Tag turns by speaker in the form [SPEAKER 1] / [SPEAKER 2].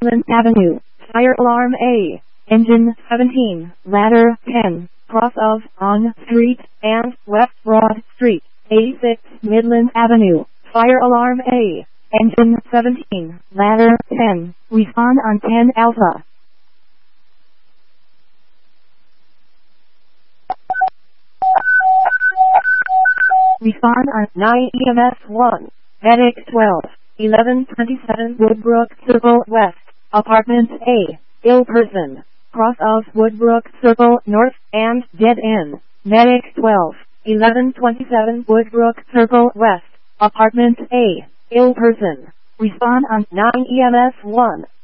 [SPEAKER 1] Midland Avenue, Fire Alarm A. Engine 17, Ladder 10, cross of On Street and West Broad Street, 86 Midland Avenue, Fire Alarm A. Engine 17, Ladder 10, respond on 10 Alpha. Respond on 9 EMS 1, Medic 12, 1127 Woodbrook Circle West, Apartment A, ill person, cross of Woodbrook Circle North and dead end, Medic 12, 1127 Woodbrook Circle West, Apartment A, ill person, respond on 9 EMS 1.